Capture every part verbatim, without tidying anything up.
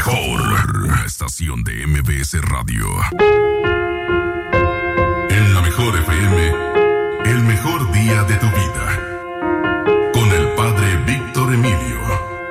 mejor estación de M B S Radio. En la mejor F M, el mejor día de tu vida. Con el padre Víctor Emilio.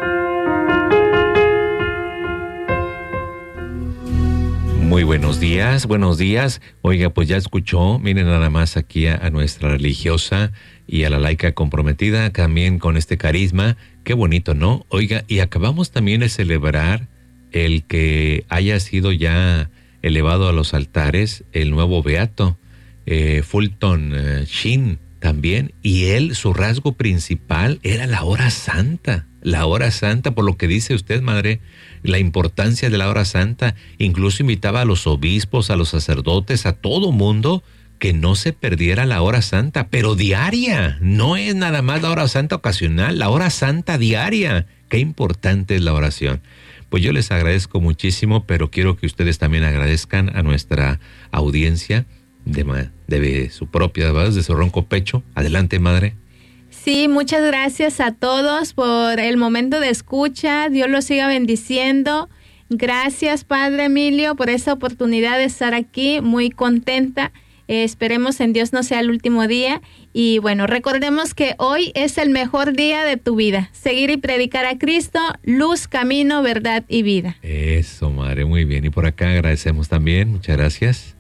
Muy buenos días, buenos días. Oiga, pues ya escuchó, miren nada más aquí a, a nuestra religiosa y a la laica comprometida, también con este carisma. Qué bonito, ¿no? Oiga, y acabamos también de celebrar el que haya sido ya elevado a los altares el nuevo beato, eh, Fulton eh, Sheen también, y él, su rasgo principal era la hora santa, la hora santa, por lo que dice usted, madre, la importancia de la hora santa. Incluso invitaba a los obispos, a los sacerdotes, a todo mundo, que no se perdiera la hora santa, pero diaria, no es nada más la hora santa ocasional, la hora santa diaria. Qué importante es la oración. Pues yo les agradezco muchísimo, pero quiero que ustedes también agradezcan a nuestra audiencia de, de su propia voz, de su ronco pecho. Adelante, madre. Sí, muchas gracias a todos por el momento de escucha. Dios los siga bendiciendo. Gracias, Padre Emilio, por esa oportunidad de estar aquí. Muy contenta. Eh, esperemos en Dios no sea el último día. Y bueno, recordemos que hoy es el mejor día de tu vida. Seguir y predicar a Cristo, luz, camino, verdad y vida. Eso, madre, muy bien. Y por acá agradecemos también. Muchas gracias.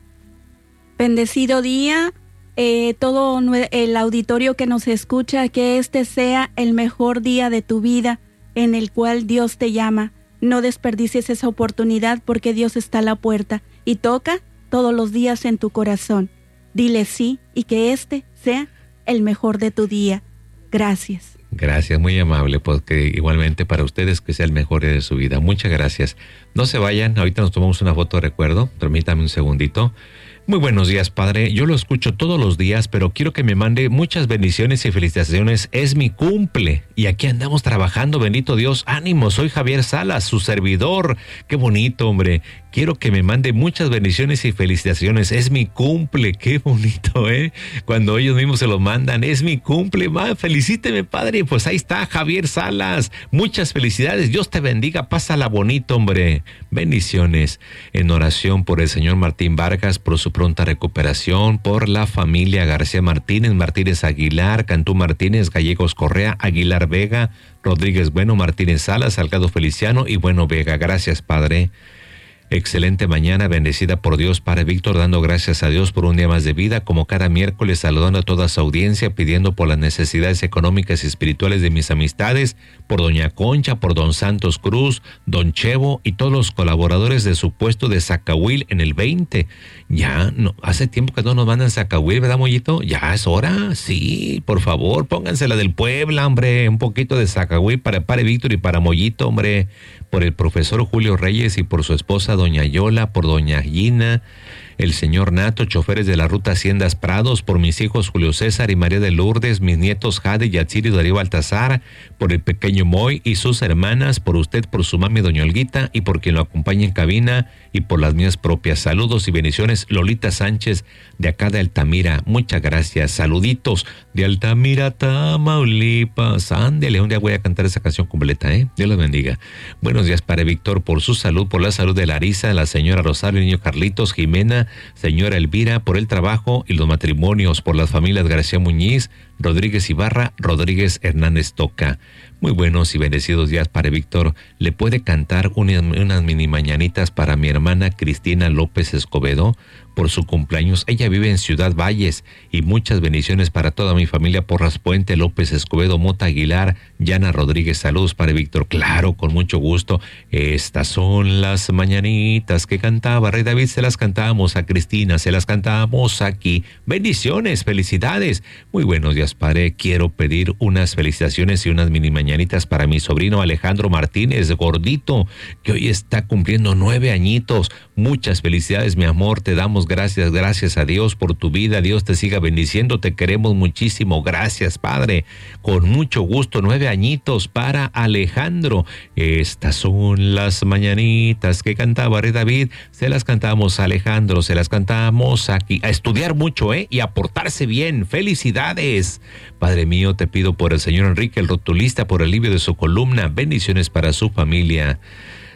Bendecido día. Eh, todo el auditorio que nos escucha, que este sea el mejor día de tu vida en el cual Dios te llama. No desperdicies esa oportunidad porque Dios está a la puerta y toca todos los días en tu corazón. Dile sí y que este sea el mejor de tu día. Gracias. Gracias, muy amable, porque igualmente para ustedes que sea el mejor día de su vida. Muchas gracias. No se vayan, ahorita nos tomamos una foto de recuerdo. Permítame un segundito. Muy buenos días, padre. Yo lo escucho todos los días, pero quiero que me mande muchas bendiciones y felicitaciones. Es mi cumple y aquí andamos trabajando, bendito Dios. Ánimo, soy Javier Salas, su servidor. Qué bonito, hombre. Quiero que me mande muchas bendiciones y felicitaciones. Es mi cumple, qué bonito, ¿eh? Cuando ellos mismos se lo mandan, es mi cumple, ma, felicíteme, padre. Pues ahí está, Javier Salas. Muchas felicidades, Dios te bendiga, pásala bonito, hombre. Bendiciones en oración por el señor Martín Vargas, por su pronta recuperación, por la familia García Martínez, Martínez Aguilar, Cantú Martínez, Gallegos Correa, Aguilar Vega, Rodríguez Bueno, Martínez Salas, Salgado Feliciano y Bueno Vega. Gracias, padre. Excelente mañana, bendecida por Dios, Padre Víctor, dando gracias a Dios por un día más de vida, como cada miércoles, saludando a toda su audiencia, pidiendo por las necesidades económicas y espirituales de mis amistades, por doña Concha, por don Santos Cruz, don Chevo y todos los colaboradores de su puesto de Zacahuil en el veinte. Ya, no, hace tiempo que no nos mandan Zacahuil, ¿verdad, Mollito? Ya es hora, sí, por favor, pónganse la del Puebla, hombre, un poquito de Zacahuil para Padre Víctor y para Mollito, hombre, por el profesor Julio Reyes y por su esposa doña Yola, por doña Gina, el señor Nato, choferes de la ruta Haciendas Prados, por mis hijos Julio César y María de Lourdes, mis nietos Jade, Yatsiri y Darío Baltasar, por el pequeño Moy y sus hermanas, por usted, por su mami doña Olguita y por quien lo acompaña en cabina y por las mías propias. Saludos y bendiciones, Lolita Sánchez de acá de Altamira. Muchas gracias. Saluditos de Altamira, Tamaulipas. Ándele, un día voy a cantar esa canción completa, ¿eh? Dios los bendiga. Buenos días, Padre Víctor, por su salud, por la salud de Larisa, la señora Rosario, el niño Carlitos, Jimena, señora Elvira, por el trabajo y los matrimonios, por las familias García Muñiz, Rodríguez Ibarra, Rodríguez Hernández Toca. Muy buenos y bendecidos días, Padre Víctor. ¿Le puede cantar unas, unas mini mañanitas para mi hermana Cristina López Escobedo por su cumpleaños? Ella vive en Ciudad Valles y muchas bendiciones para toda mi familia Porras Puente, López Escobedo, Mota Aguilar, Yana Rodríguez. Saludos, Padre Víctor. Claro, con mucho gusto. Estas son las mañanitas que cantaba Rey David. Se las cantábamos a Cristina, se las cantábamos aquí. Bendiciones, felicidades. Muy buenos días, Padre. Quiero pedir unas felicitaciones y unas mini mañanitas para mi sobrino Alejandro Martínez, gordito, que hoy está cumpliendo nueve añitos. Muchas felicidades, mi amor. Te damos gracias, gracias a Dios por tu vida. Dios te siga bendiciendo. Te queremos muchísimo. Gracias, Padre. Con mucho gusto, nueve añitos para Alejandro. Estas son las mañanitas que cantaba Rey David. Se las cantamos a Alejandro, se las cantamos aquí. A estudiar mucho, ¿eh? Y a portarse bien. Felicidades. Padre mío, te pido por el señor Enrique, el rotulista, por el alivio de su columna. Bendiciones para su familia.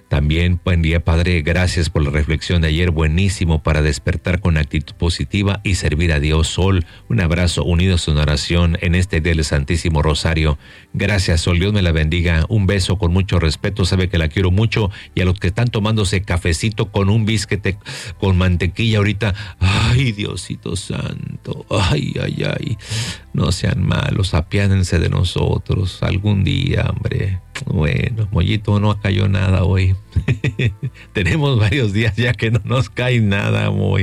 También, buen día, Padre, gracias por la reflexión de ayer, buenísimo para despertar con actitud positiva y servir a Dios. Sol, un abrazo, unidos en oración en este día del Santísimo Rosario. Gracias, Sol, Dios me la bendiga. Un beso con mucho respeto, sabe que la quiero mucho. Y a los que están tomándose cafecito con un bisquete con mantequilla ahorita, ay, Diosito Santo, ay, ay, ay, no sean malos, apiádense de nosotros algún día, hombre. Bueno, Mollito, no cayó nada hoy. Tenemos varios días ya que no nos cae nada, muy.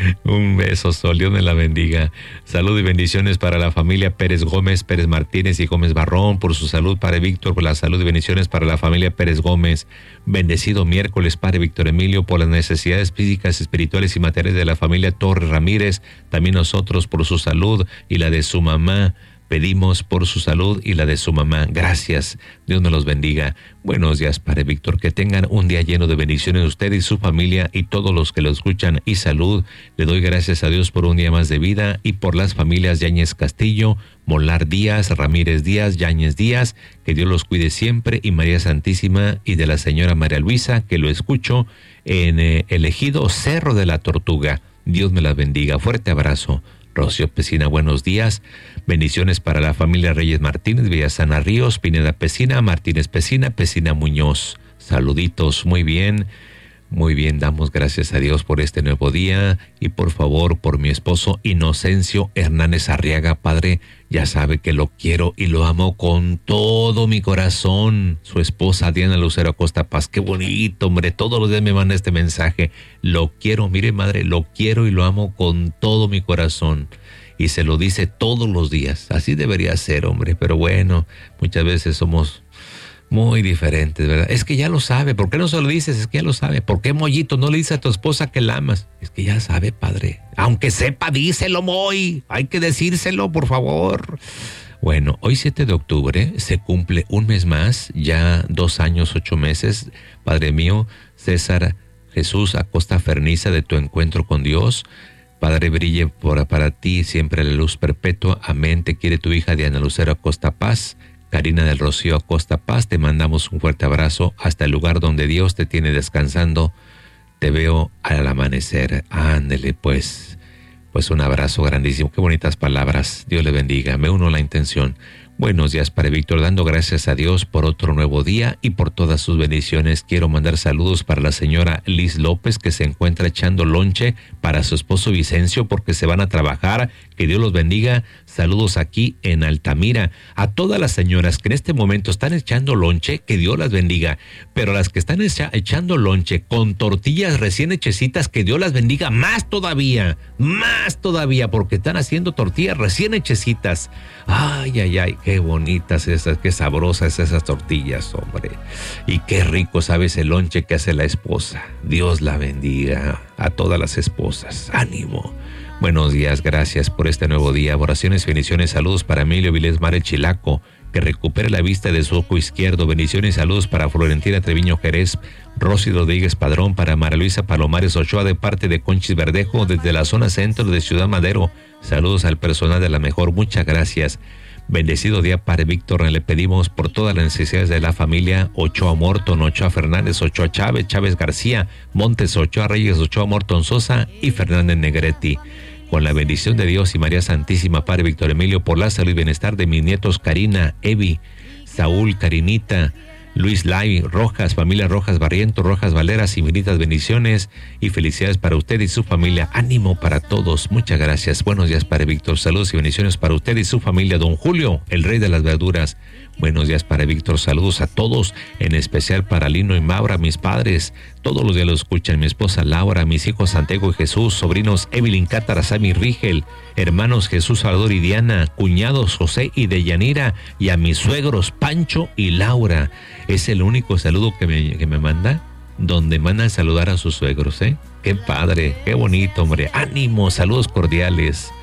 Un beso, Sol, Dios me la bendiga. Salud y bendiciones para la familia Pérez Gómez, Pérez Martínez y Gómez Barrón, por su salud, Padre Víctor, por la salud y bendiciones para la familia Pérez Gómez. Bendecido miércoles, Padre Víctor Emilio, por las necesidades físicas, espirituales y materiales de la familia Torres Ramírez. También nosotros por su salud y la de su mamá. Pedimos por su salud y la de su mamá. Gracias. Dios me los bendiga. Buenos días, Padre Víctor. Que tengan un día lleno de bendiciones usted y su familia y todos los que lo escuchan y salud. Le doy gracias a Dios por un día más de vida y por las familias Yáñez Castillo, Molar Díaz, Ramírez Díaz, Yáñez Díaz. Que Dios los cuide siempre y María Santísima y de la señora María Luisa, que lo escucho en eh, el ejido Cerro de la Tortuga. Dios me las bendiga. Fuerte abrazo. Rocío Pesina, buenos días. Bendiciones para la familia Reyes Martínez, Villasana Ríos, Pineda Pesina, Martínez Pesina, Pesina Muñoz. Saluditos, muy bien. Muy bien, damos gracias a Dios por este nuevo día y por favor por mi esposo Inocencio Hernández Arriaga, Padre, ya sabe que lo quiero y lo amo con todo mi corazón. Su esposa Diana Lucero Acosta Paz, qué bonito, hombre, todos los días me manda este mensaje. Lo quiero, mire, madre, lo quiero y lo amo con todo mi corazón. Y se lo dice todos los días, así debería ser, hombre, pero bueno, muchas veces somos muy diferentes, ¿verdad? Es que ya lo sabe. ¿Por qué no se lo dices? Es que ya lo sabe. ¿Por qué, Mollito, no le dices a tu esposa que la amas? Es que ya sabe, Padre. Aunque sepa, díselo, Moy. Hay que decírselo, por favor. Bueno, hoy siete de octubre se cumple un mes más, ya dos años, ocho meses, Padre mío, César Jesús Acosta Ferniza, de tu encuentro con Dios. Padre, brille por, para ti siempre la luz perpetua. Amén. Te quiere tu hija Diana Lucero Acosta Paz. Karina del Rocío Acosta Paz, te mandamos un fuerte abrazo hasta el lugar donde Dios te tiene descansando. Te veo al amanecer. Ándele, pues. Pues un abrazo grandísimo. Qué bonitas palabras. Dios le bendiga. Me uno a la intención. Buenos días, Padre Víctor, dando gracias a Dios por otro nuevo día y por todas sus bendiciones. Quiero mandar saludos para la señora Liz López, que se encuentra echando lonche, para su esposo Vicencio, porque se van a trabajar. Que Dios los bendiga. Saludos aquí en Altamira. A todas las señoras que en este momento están echando lonche, que Dios las bendiga. Pero las que están echa, echando lonche con tortillas recién hechecitas, que Dios las bendiga más todavía, más todavía, porque están haciendo tortillas recién hechecitas. Ay, ay, ay, qué bonitas esas, qué sabrosas esas tortillas, hombre. Y qué rico sabe ese lonche que hace la esposa. Dios la bendiga a todas las esposas. Ánimo. Buenos días, gracias por este nuevo día. Oraciones, bendiciones, saludos para Emilio Vilés Mar el Chilaco, que recupere la vista de su ojo izquierdo. Bendiciones y saludos para Florentina Treviño Jerez, Rosy Rodríguez Padrón, para María Luisa Palomares Ochoa, de parte de Conchis Verdejo, desde la zona centro de Ciudad Madero. Saludos al personal de la mejor, muchas gracias. Bendecido día, Padre Víctor. Le pedimos por todas las necesidades de la familia Ochoa Morton, Ochoa Fernández, Ochoa Chávez, Chávez García, Montes Ochoa Reyes, Ochoa Morton Sosa y Fernández Negretti. Con la bendición de Dios y María Santísima, Padre Víctor Emilio, por la salud y bienestar de mis nietos Karina, Evi, Saúl, Karinita, Luis Lai, Rojas, familia Rojas Barriento, Rojas Valeras, infinitas bendiciones y felicidades para usted y su familia. Ánimo para todos. Muchas gracias. Buenos días, Padre Víctor. Saludos y bendiciones para usted y su familia. Don Julio, el rey de las verduras. Buenos días, Padre Víctor. Saludos a todos, en especial para Lino y Maura, mis padres. Todos los días lo escuchan. Mi esposa Laura, mis hijos Santiago y Jesús, sobrinos Evelyn, Cátara, Sammy, Rigel, hermanos Jesús, Salvador y Diana, cuñados José y Deyanira, y a mis suegros Pancho y Laura. Es el único saludo que me, que me manda, donde mandan saludar a sus suegros, ¿eh? Qué padre, qué bonito, hombre. Ánimo, saludos cordiales.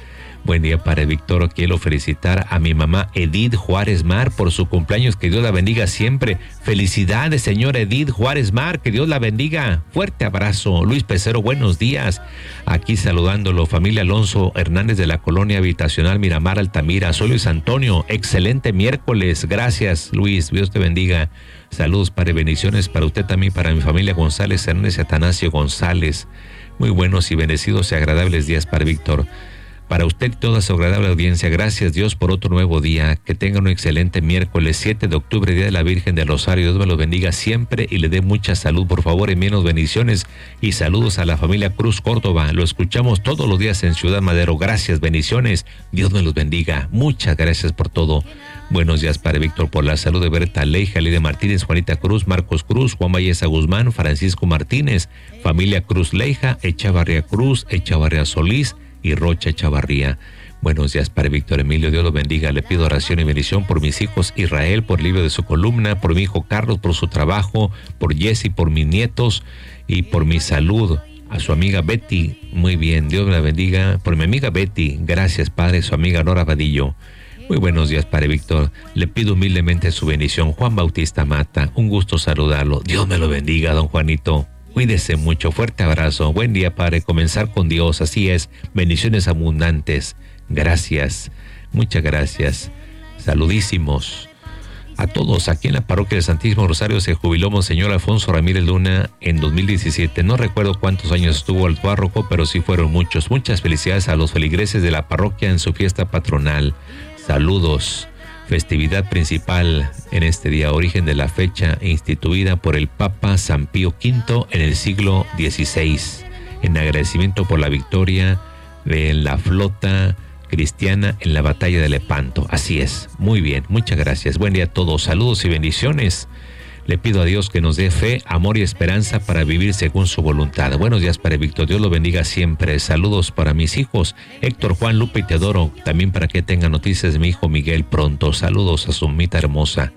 Buen día, Padre Víctor. Quiero felicitar a mi mamá Edith Juárez Mar por su cumpleaños. Que Dios la bendiga siempre. Felicidades, señora Edith Juárez Mar. Que Dios la bendiga. Fuerte abrazo. Luis Pecero, buenos días. Aquí saludándolo. Familia Alonso Hernández de la Colonia Habitacional Miramar, Altamira. Soy Luis Antonio. Excelente miércoles. Gracias, Luis. Dios te bendiga. Saludos, Padre. Bendiciones para usted también, para mi familia González Hernández y Atanasio González. Muy buenos y bendecidos y agradables días, Padre Víctor. Para usted y toda su agradable audiencia, gracias Dios por otro nuevo día. Que tenga un excelente miércoles siete de octubre, Día de la Virgen del Rosario. Dios me lo bendiga siempre y le dé mucha salud. Por favor, envíenos bendiciones y saludos a la familia Cruz Córdoba. Lo escuchamos todos los días en Ciudad Madero. Gracias, bendiciones. Dios me los bendiga. Muchas gracias por todo. Buenos días, Padre Víctor, por la salud de Berta Leija, Lidia Martínez, Juanita Cruz, Marcos Cruz, Juan Valleza Guzmán, Francisco Martínez, familia Cruz Leija, Echavarría Cruz, Echavarría Solís y Rocha Chavarría. Buenos días, Padre Víctor Emilio. Dios lo bendiga. Le pido oración y bendición por mis hijos Israel, por el libro de su columna, por mi hijo Carlos, por su trabajo, por Jesse, por mis nietos y por mi salud. A su amiga Betty, muy bien, Dios la bendiga. Por mi amiga Betty, gracias, Padre. Su amiga Nora Vadillo. Muy buenos días, Padre Víctor. Le pido humildemente su bendición. Juan Bautista Mata, un gusto saludarlo. Dios me lo bendiga, don Juanito. Cuídese mucho, fuerte abrazo. Buen día, Padre. Comenzar con Dios, así es. Bendiciones abundantes. Gracias, muchas gracias. Saludísimos a todos. Aquí en la parroquia del Santísimo Rosario se jubiló Monseñor Alfonso Ramírez Luna en dos mil diecisiete. No recuerdo cuántos años estuvo el párroco, pero sí fueron muchos. Muchas felicidades a los feligreses de la parroquia en su fiesta patronal. Saludos. Festividad principal en este día, origen de la fecha instituida por el Papa San Pío quinto en el siglo dieciséis, en agradecimiento por la victoria de la flota cristiana en la batalla de Lepanto. Así es, muy bien, muchas gracias. Buen día a todos, saludos y bendiciones. Le pido a Dios que nos dé fe, amor y esperanza para vivir según su voluntad. Buenos días, Padre Víctor. Dios lo bendiga siempre. Saludos para mis hijos, Héctor, Juan, Lupe y Teodoro. También para que tenga noticias de mi hijo Miguel pronto. Saludos a su mita hermosa.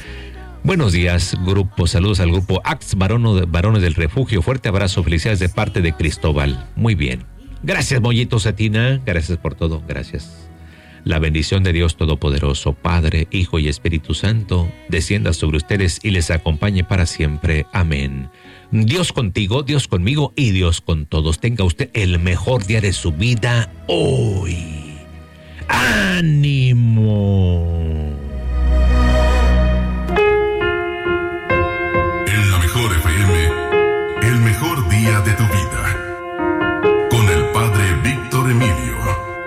Buenos días, grupo. Saludos al grupo Acts Varones, Varones del Refugio. Fuerte abrazo. Felicidades de parte de Cristóbal. Muy bien. Gracias, Mollito Satina. Gracias por todo. Gracias. La bendición de Dios Todopoderoso, Padre, Hijo y Espíritu Santo, descienda sobre ustedes y les acompañe para siempre. Amén. Dios contigo, Dios conmigo y Dios con todos. Tenga usted el mejor día de su vida hoy. ¡Ánimo!